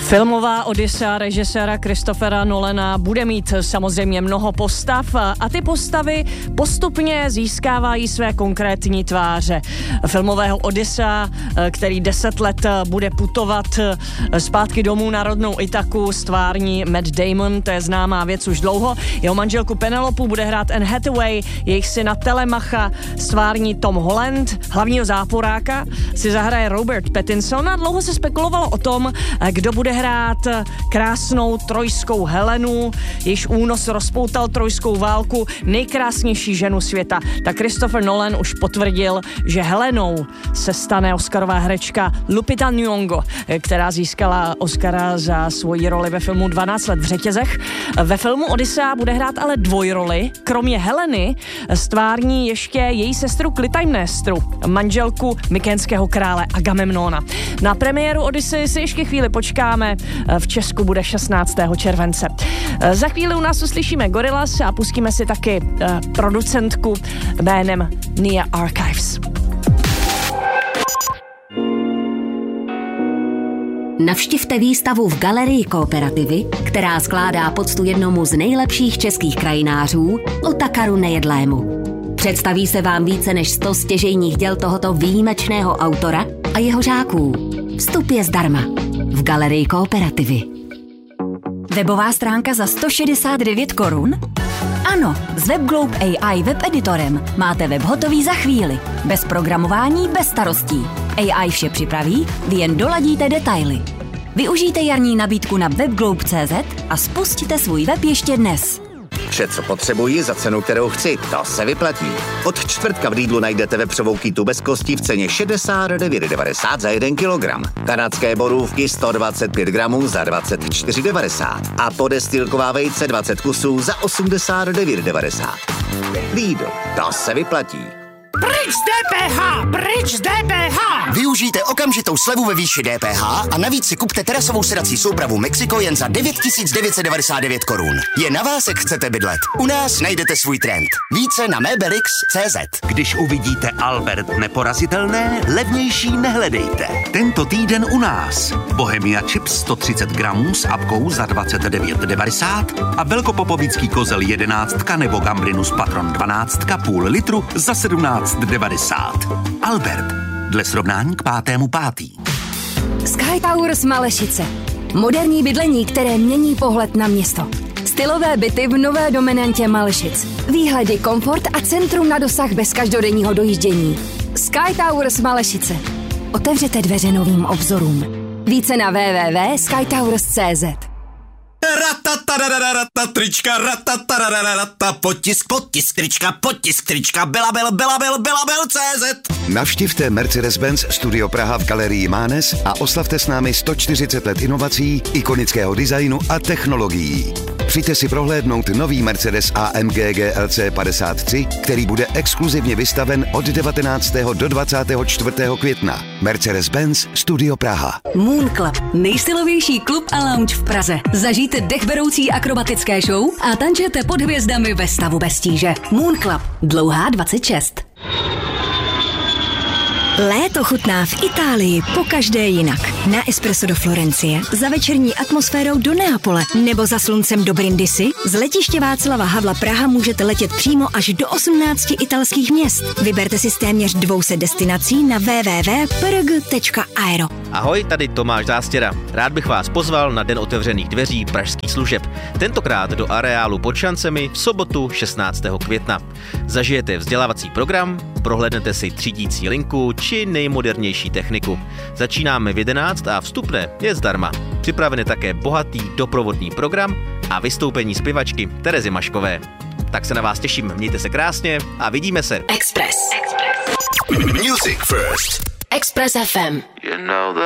Filmová Odyssea režiséra Christophera Nolana bude mít samozřejmě mnoho postav a ty postavy postupně získávají své konkrétní tváře. Filmového Odyssea, který 10 let bude putovat zpátky domů na rodnou Ithaku, stvární Matt Damon, to je známá věc už dlouho. Jeho manželku Penelopu bude hrát Anne Hathaway, jejich syna Telemacha stvární Tom Holland, hlavního záporáka si zahraje Robert Pattinson a dlouho se spekulovalo o tom, kdo bude hrát krásnou trojskou Helenu, jejíž únos rozpoutal trojskou válku, nejkrásnější ženu světa. Tak Christopher Nolan už potvrdil, že Helenou se stane oscarová herečka Lupita Nyong'o, která získala Oscara za svoji roli ve filmu 12 let v řetězech. Ve filmu Odyssea bude hrát ale dvojroli. Kromě Heleny stvární ještě její sestru Klytaimnestru, manželku mykénského krále Agamemnona. Na premiéru Odyssey si ještě chvíli počkáme. V Česku bude 16. července. Za chvíli u nás uslyšíme Gorillaz a pustíme si taky producentku jménem Nia Archives. Navštivte výstavu v Galerii Kooperativy, která skládá poctu jednomu z nejlepších českých krajinářů, Otakaru Nejedlému. Představí se vám více než 100 stěžejních děl tohoto výjimečného autora a jeho žáků. Vstup je zdarma v Galerii Kooperativy. Webová stránka za 169 korun? Ano, s WebGlobe AI webeditorem máte web hotový za chvíli. Bez programování, bez starostí. AI vše připraví, vy jen doladíte detaily. Využijte jarní nabídku na webglobe.cz a spustíte svůj web ještě dnes. Vše, co potřebuji za cenu, kterou chci, to se vyplatí. Od čtvrtka v Lidlu najdete vepřovou kýtu bez kostí v ceně 69,90 za 1 kilogram. Kanadské borůvky 125 gramů za 24,90 a podestýlková vejce 20 kusů za 89,90. Lidl, to se vyplatí. Pryč z DPH! Pryč z DPH! Využijte okamžitou slevu ve výši DPH a navíc si kupte terasovou sedací soupravu Mexico jen za 9,999 korun. Je na vás, jak chcete bydlet. U nás najdete svůj trend. Více na Mebelix.cz. Když uvidíte Albert neporazitelné, levnější nehledejte. Tento týden u nás. Bohemia Chips 130 gramů s apkou za 29,90 a velkopopovický kozel 11 nebo Gambrinus Patron 12 půl litru za 17,90. Albert. Dle srovnání k 5.5. Sky Towers Malešice. Moderní bydlení, které mění pohled na město. Stylové byty v nové dominantě Malešic. Výhledy, komfort a centrum na dosah bez každodenního dojíždění. Sky Towers Malešice. Otevřete dveře novým obzorům. Více na www.skytowers.cz. Trička, potisk, trička, belabel.cz. Navštivte Mercedes-Benz Studio Praha v Galerii Mánes a oslavte s námi 140 let inovací, ikonického designu a technologií. Přijďte si prohlédnout nový Mercedes AMG GLC 53, který bude exkluzivně vystaven od 19. do 24. května. Mercedes-Benz Studio Praha. Moon Club, nejstylovější klub a lounge v Praze. Zažijte dechberoucí akrobatické show a tančete pod hvězdami ve stavu bez tíže. Moon Club, dlouhá 26. Léto chutná v Itálii pokaždé jinak. Na espresso do Florencie, za večerní atmosférou do Neapole nebo za sluncem do Brindisi. Z letiště Václava Havla Praha můžete letět přímo až do 18 italských měst. Vyberte si z téměř 200 destinací na www.prg.aero. Ahoj, tady Tomáš Zástěra. Rád bych vás pozval na Den otevřených dveří pražských služeb. Tentokrát do areálu pod Šancemi v sobotu 16. května. Zažijete vzdělávací program, prohlédnete si třídící linku či nejmodernější techniku. Začínáme v 11 a vstupné je zdarma. Připraven je také bohatý doprovodný program a vystoupení zpěvačky Terezy Maškové. Tak se na vás těším, mějte se krásně a vidíme se. Express. Music first. Express FM. You know that